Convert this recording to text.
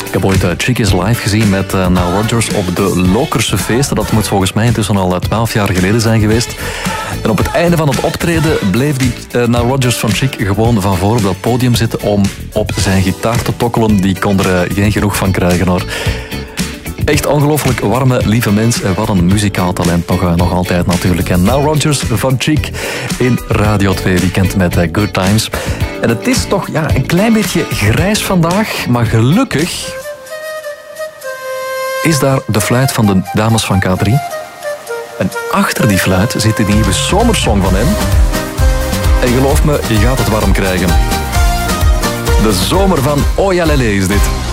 Ik heb ooit Chick is Live gezien met Nile Rodgers op de Lokerse feesten. Dat moet volgens mij intussen al 12 jaar geleden zijn geweest. En op het einde van het optreden bleef die Nile Rodgers van Chick gewoon van voor op dat podium zitten om op zijn gitaar te tokkelen. Die kon er geen genoeg van krijgen, hoor. Echt ongelooflijk warme, lieve mens. En wat een muzikaal talent nog altijd natuurlijk. En Nile Rodgers van Chick in Radio 2 Weekend met Good Times. En het is toch een klein beetje grijs vandaag. Maar gelukkig is daar de fluit van de dames van K3. En achter die fluit zit de nieuwe zomersong van hem. En geloof me, je gaat het warm krijgen. De zomer van Oyalele is dit.